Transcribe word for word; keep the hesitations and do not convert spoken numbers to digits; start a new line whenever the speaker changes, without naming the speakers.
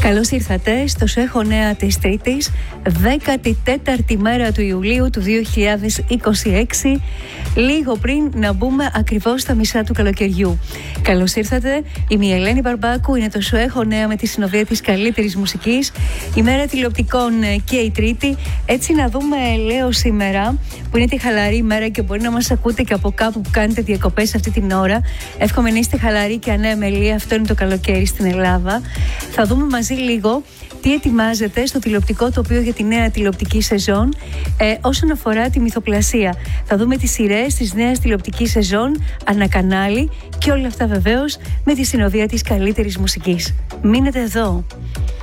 Καλώς ήρθατε στο Σέχο Νέα της Τρίτης, δέκατη τέταρτη μέρα του Ιουλίου του δύο χιλιάδες είκοσι έξι, λίγο πριν να μπούμε ακριβώς στα μισά του καλοκαιριού. Καλώς ήρθατε, είμαι η Ελένη Μπαρμπάκου, είναι το Σέχο Νέα με τη συνοδεία της καλύτερης μουσικής, η μέρα τηλεοπτικών και η Τρίτη. Έτσι να δούμε, λέω σήμερα, που είναι τη χαλαρή μέρα και μπορεί να μας ακούτε και από κάπου που κάνετε διακοπές αυτή την ώρα. Εύχομαι να είστε χαλαροί και ανέμελοι, αυτό είναι το καλοκαίρι στην Ελλάδα. Θα δούμε μαζί λίγο τι ετοιμάζεται στο τηλεοπτικό τοπίο για τη νέα τηλεοπτική σεζόν ε, όσον αφορά τη μυθοπλασία. Θα δούμε τις σειρές της νέας τηλεοπτικής σεζόν, ανακανάλι και όλα αυτά βεβαίως με τη συνοδεία της καλύτερης μουσικής. Μείνετε εδώ.